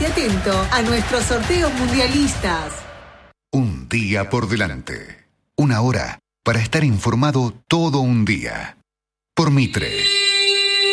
Estate atento a nuestros sorteos mundialistas. Un día por delante. Una hora para estar informado todo un día. Por Mitre.